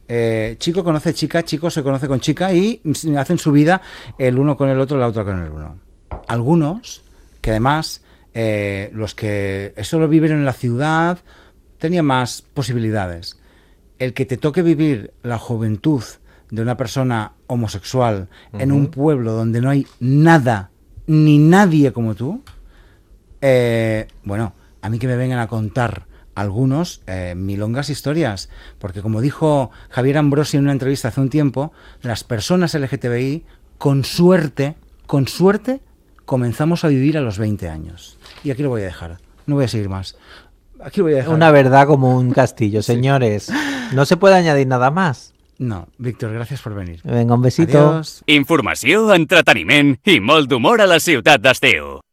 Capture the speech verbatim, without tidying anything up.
Eh, chico conoce chica, chico se conoce con chica y hacen su vida el uno con el otro, la otra con el uno. Algunos, que además, eh, los que solo viven en la ciudad, tenían más posibilidades. El que te toque vivir la juventud de una persona homosexual uh-huh. en un pueblo donde no hay nada, ni nadie como tú, eh, bueno, a mí que me vengan a contar algunos eh, milongas historias, porque como dijo Javier Ambrosi en una entrevista hace un tiempo, las personas L G T B I con suerte, con suerte comenzamos a vivir a los veinte años. Y aquí lo voy a dejar, no voy a seguir más. Aquí lo voy a dejar. Una verdad como un castillo, señores. Sí. No se puede añadir nada más. No, Víctor, gràcies per venir. Vinga, un besito. Adiós. Informació, entreteniment i molt d'humor a la ciutat d'Estiu.